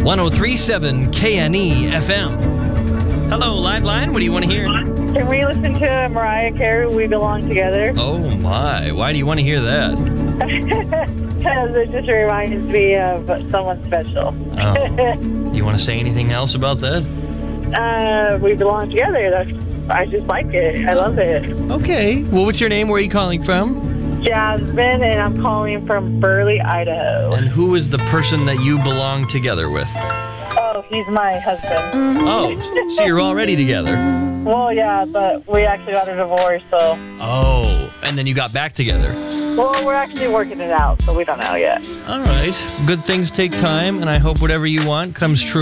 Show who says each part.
Speaker 1: 1037 KNE FM. Hello, Live Line. What do you want to hear?
Speaker 2: Can we listen to Mariah Carey, We Belong Together?
Speaker 1: Oh, my. Why do you want to hear that?
Speaker 2: Because it just reminds me of someone special.
Speaker 1: Oh. You want to say anything else about that?
Speaker 2: We belong together. I just like it. I love it.
Speaker 1: Okay. Well, what's your name? Where are you calling from?
Speaker 2: Jasmine, and I'm calling from Burley, Idaho.
Speaker 1: And who is the person that you belong together with?
Speaker 2: Oh, he's my husband.
Speaker 1: Oh, so you're already together.
Speaker 2: Well, yeah, but we actually got a divorce, so...
Speaker 1: Oh, and then you got back together.
Speaker 2: Well, we're actually working it out, so we don't know yet.
Speaker 1: All right. Good things take time, and I hope whatever you want comes true.